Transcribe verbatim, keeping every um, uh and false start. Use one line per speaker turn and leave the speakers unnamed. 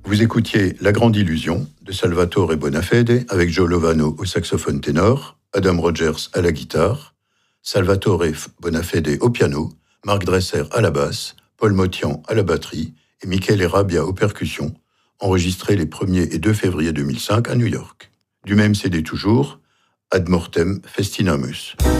Vous écoutiez La Grande Illusion de Salvatore Bonafede avec Joe Lovano au saxophone ténor, Adam Rogers à la guitare, Salvatore Bonafede au piano, Marc Dresser à la basse, Paul Motian à la batterie et Michele Rabia aux percussions, enregistrés les premier et deux février deux mille cinq à New York. Du même C D toujours, Ad Mortem Festinamus.